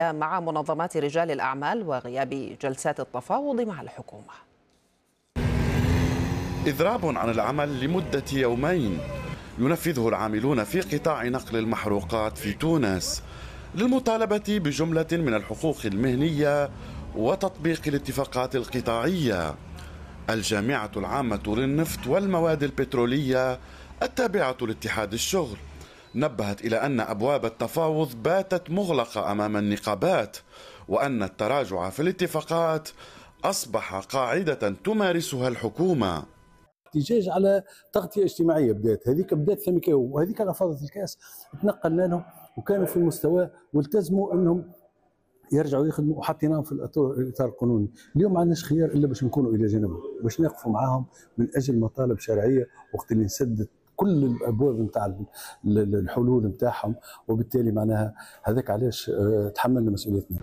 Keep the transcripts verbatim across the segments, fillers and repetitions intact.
مع منظمات رجال الأعمال وغياب جلسات التفاوض مع الحكومة. إضراب عن العمل لمدة يومين ينفذه العاملون في قطاع نقل المحروقات في تونس للمطالبة بجملة من الحقوق المهنية وتطبيق الاتفاقات القطاعية. الجامعة العامة للنفط والمواد البترولية التابعة لاتحاد الشغل نبهت إلى أن أبواب التفاوض باتت مغلقة أمام النقابات، وأن التراجع في الاتفاقات أصبح قاعدة تمارسها الحكومة. احتجاج على تغطية اجتماعية بدات هذيك بدات ثمكاو، وهذيك على فاضت الكاس تنقلنا لهم وكانوا في المستوى والتزموا انهم يرجعوا يخدموا وحطيناهم في الاطار القانوني. اليوم ما عندناش خيار الا باش نكونوا الى جانبهم، باش نقفوا معاهم من اجل مطالب شرعيه وقت اللي نسدد كل الابواب نتاع الحلول نتاعهم، وبالتالي معناها هذاك علاش تحملنا مسؤوليتنا.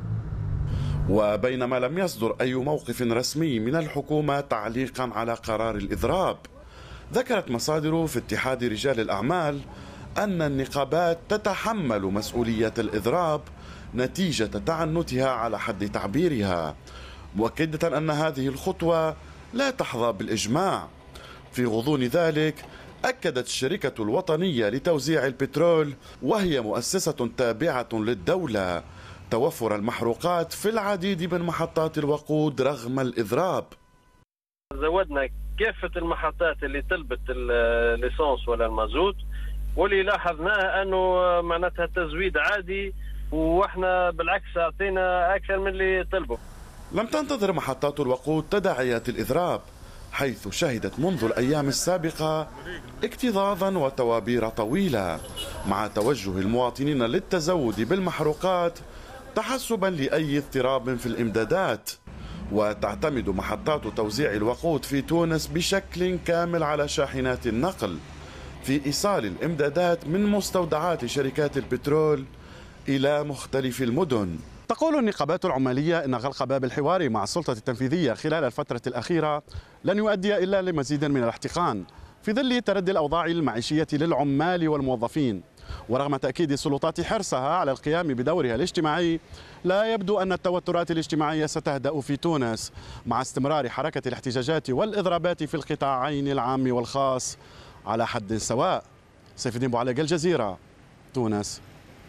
وبينما لم يصدر أي موقف رسمي من الحكومة تعليقا على قرار الإضراب، ذكرت مصادر في اتحاد رجال الأعمال أن النقابات تتحمل مسؤولية الإضراب نتيجة تعنتها على حد تعبيرها، مؤكدة أن هذه الخطوة لا تحظى بالإجماع. في غضون ذلك أكدت الشركة الوطنية لتوزيع البترول، وهي مؤسسة تابعة للدولة، توفر المحروقات في العديد من محطات الوقود رغم الإضراب. زودنا كافة المحطات اللي طلبت الليسانس ولا المازوت، واللي لاحظناه أنه معناتها تزويد عادي، واحنا بالعكس أعطينا أكثر من اللي طلبوا. لم تنتظر محطات الوقود تداعيات الإضراب، حيث شهدت منذ الأيام السابقة اكتظاظا وتوابير طويلة، مع توجه المواطنين للتزود بالمحروقات تحسبا لأي اضطراب في الإمدادات. وتعتمد محطات توزيع الوقود في تونس بشكل كامل على شاحنات النقل في إيصال الإمدادات من مستودعات شركات البترول إلى مختلف المدن. تقول النقابات العمالية إن غلق باب الحوار مع السلطة التنفيذية خلال الفترة الأخيرة لن يؤدي إلا لمزيد من الاحتقان في ظل تردي الأوضاع المعيشية للعمال والموظفين. ورغم تأكيد السلطات حرصها على القيام بدورها الاجتماعي، لا يبدو أن التوترات الاجتماعية ستهدأ في تونس مع استمرار حركة الاحتجاجات والإضرابات في القطاعين العام والخاص على حد سواء. سيف الدين بوعلاق، الجزيرة، تونس.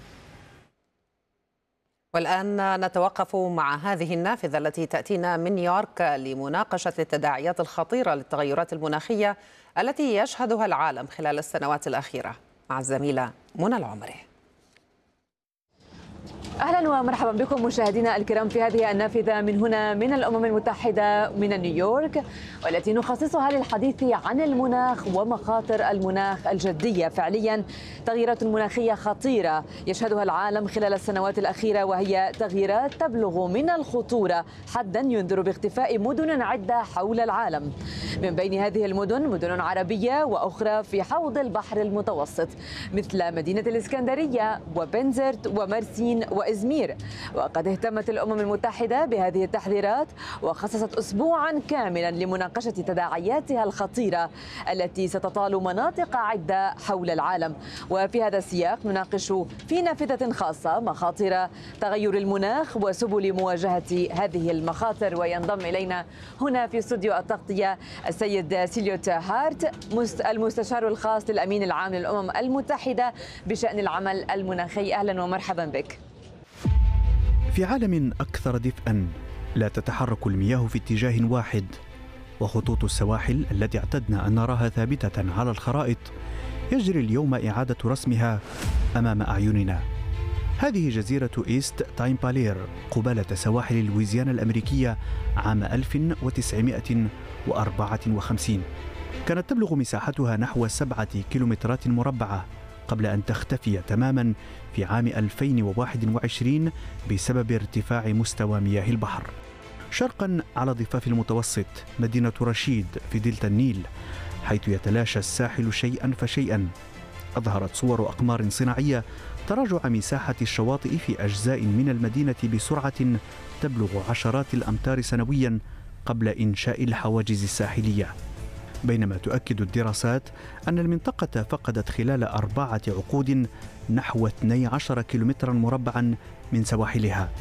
والآن نتوقف مع هذه النافذة التي تأتينا من نيويورك لمناقشة التداعيات الخطيرة للتغيرات المناخية التي يشهدها العالم خلال السنوات الأخيرة مع الزميلة منى العمري. أهلا ومرحبا بكم مشاهدينا الكرام في هذه النافذة من هنا من الأمم المتحدة من نيويورك، والتي نخصصها للحديث عن المناخ ومخاطر المناخ الجدية. فعليا تغييرات مناخية خطيرة يشهدها العالم خلال السنوات الأخيرة، وهي تغييرات تبلغ من الخطورة حدا ينذر باختفاء مدن عدة حول العالم. من بين هذه المدن مدن عربية وأخرى في حوض البحر المتوسط، مثل مدينة الإسكندرية وبنزرت ومرسين وإزمير. وقد اهتمت الأمم المتحدة بهذه التحذيرات وخصصت أسبوعا كاملا لمناقشة تداعياتها الخطيرة التي ستطال مناطق عدة حول العالم. وفي هذا السياق نناقش في نافذة خاصة مخاطر تغير المناخ وسبل مواجهة هذه المخاطر. وينضم إلينا هنا في استوديو التغطية السيد سيليوت هارت، المستشار الخاص للأمين العام للأمم المتحدة بشأن العمل المناخي. أهلا ومرحبا بك. في عالم أكثر دفئاً لا تتحرك المياه في اتجاه واحد، وخطوط السواحل التي اعتدنا أن نراها ثابتة على الخرائط يجري اليوم إعادة رسمها أمام أعيننا. هذه جزيرة إيست تايمبالير قبالة سواحل لويزيانا الأمريكية عام ألف وتسعمائة وأربعة وخمسين. كانت تبلغ مساحتها نحو سبعة كيلومترات مربعة قبل أن تختفي تماما في عام ألفين وواحد وعشرين بسبب ارتفاع مستوى مياه البحر. شرقا على ضفاف المتوسط مدينة رشيد في دلتا النيل، حيث يتلاشى الساحل شيئا فشيئا. أظهرت صور أقمار صناعية تراجع مساحة الشواطئ في أجزاء من المدينة بسرعة تبلغ عشرات الأمتار سنويا قبل إنشاء الحواجز الساحلية. بينما تؤكد الدراسات أن المنطقة فقدت خلال أربعة عقود نحو اثني عشر كيلومترا مربعا من سواحلها.